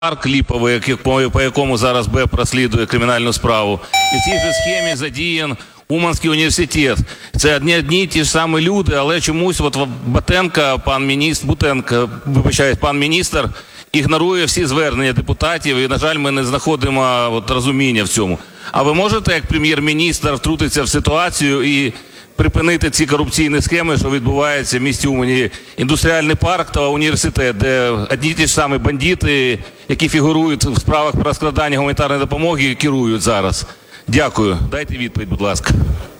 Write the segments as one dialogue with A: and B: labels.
A: парк ліповий, по якому зараз БЕП розслідує кримінальну справу. І в цій же схемі задіян Уманський університет. Це одні й ті ж самі люди, але чомусь от пан міністр ігнорує всі звернення депутатів, і, на жаль, ми не знаходимо розуміння в цьому. А ви можете, як прем'єр-міністр, втрутитися в ситуацію і припинити ці корупційні схеми, що відбуваються в місті Умані? Індустріальний парк та університет, де одні й ті ж самі бандити, які фігурують в справах про розкрадання гуманітарної допомоги, керують зараз. Дякую. Дайте відповідь, будь ласка.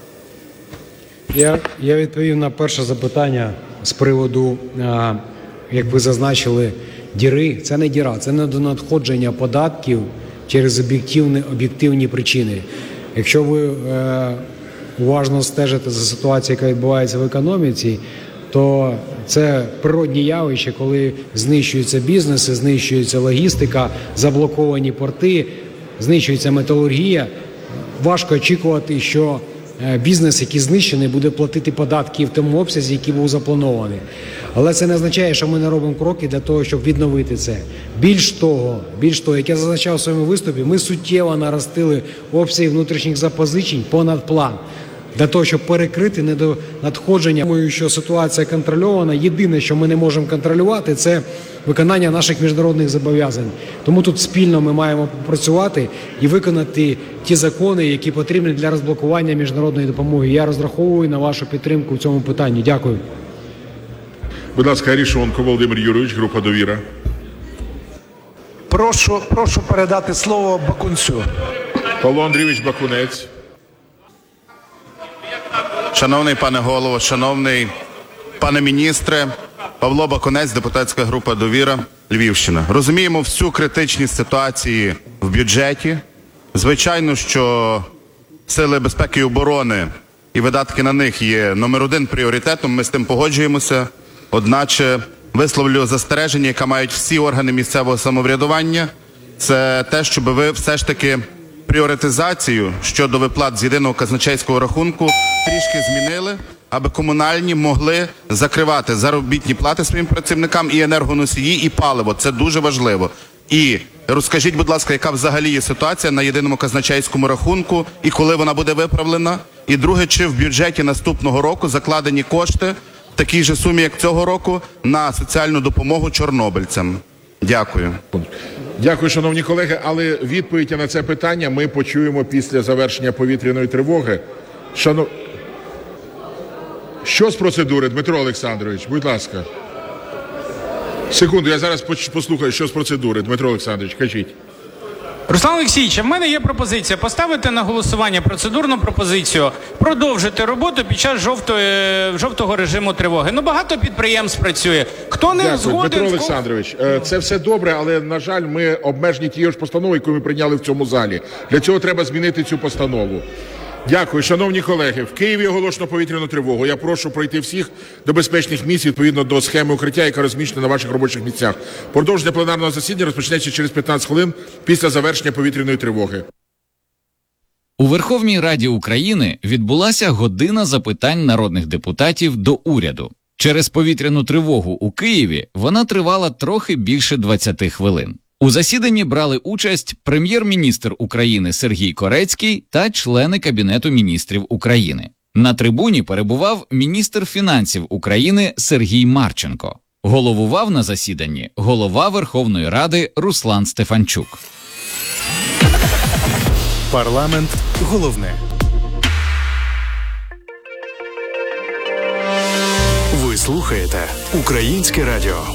B: Я відповів на перше запитання з приводу, як ви зазначили, діри. Це не діра, це недонадходження податків через об'єктивні причини. Якщо ви уважно стежите за ситуацією, яка відбувається в економіці, то це природні явища, коли знищуються бізнеси, знищується логістика, заблоковані порти, знищується металургія. Важко очікувати, що бізнес, який знищений, буде платити податки в тому обсязі, який був запланований. Але це не означає, що ми не робимо кроки для того, щоб відновити це. Більш того, як я зазначав у своєму виступі, ми суттєво наростили обсяги внутрішніх запозичень понад план, для того, щоб перекрити недонадходження. Думаю, що ситуація контрольована. Єдине, що ми не можемо контролювати, це виконання наших міжнародних зобов'язань. Тому тут спільно ми маємо попрацювати і виконати ті закони, які потрібні для розблокування міжнародної допомоги. Я розраховую на вашу підтримку в цьому питанні. Дякую.
C: Будь ласка, Арешонков Володимир Юрійович, група «Довіра».
D: Прошу передати слово Бакунцю.
C: Павло Андрійович Бакунець.
E: Шановний пане голово, шановний пане міністре, Павло Бакунець, депутатська група «Довіра», Львівщина. Розуміємо всю критичність ситуації в бюджеті. Звичайно, що сили безпеки і оборони і видатки на них є номер один пріоритетом, ми з тим погоджуємося. Одначе висловлю застереження, яке мають всі органи місцевого самоврядування, це те, щоб ви все ж таки пріоритизацію щодо виплат з єдиного казначейського рахунку трішки змінили, аби комунальні могли закривати заробітні плати своїм працівникам і енергоносії, і паливо. Це дуже важливо. І розкажіть, будь ласка, яка взагалі є ситуація на єдиному казначейському рахунку і коли вона буде виправлена? І друге, чи в бюджеті наступного року закладені кошти в такій же сумі, як цього року, на соціальну допомогу чорнобильцям? Дякую.
C: Дякую, шановні колеги, але відповідь на це питання ми почуємо після завершення повітряної тривоги. Що з процедури, Дмитро Олександрович, будь ласка. Секунду, я зараз послухаю, що з процедури. Дмитро Олександрович, кажіть.
F: Руслан Олексійович, в мене є пропозиція поставити на голосування процедурну пропозицію продовжити роботу під час жовтого режиму тривоги. Багато підприємств працює. Хто не згоден...
C: Дмитро Олександрович, це все добре, але, на жаль, ми обмежені тією ж постановою, яку ми прийняли в цьому залі. Для цього треба змінити цю постанову. Дякую. Шановні колеги, в Києві оголошено повітряну тривогу. Я прошу пройти всіх до безпечних місць відповідно до схеми укриття, яка розміщена на ваших робочих місцях. Продовження пленарного засідання розпочнеться через 15 хвилин після завершення повітряної тривоги.
G: У Верховній Раді України відбулася година запитань народних депутатів до уряду. Через повітряну тривогу у Києві вона тривала трохи більше 20 хвилин. У засіданні брали участь прем'єр-міністр України Сергій Корецький та члени Кабінету міністрів України. На трибуні перебував міністр фінансів України Сергій Марченко. Головував на засіданні голова Верховної Ради Руслан Стефанчук.
H: Парламент головне. Ви слухаєте Українське радіо.